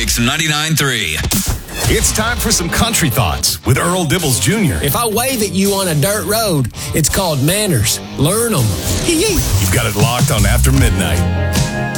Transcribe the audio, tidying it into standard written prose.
Mix 99.3. It's time for some country thoughts with Earl Dibbles Jr. If I wave at you on a dirt road, it's called manners. Learn them. You've got it locked on After Midnight.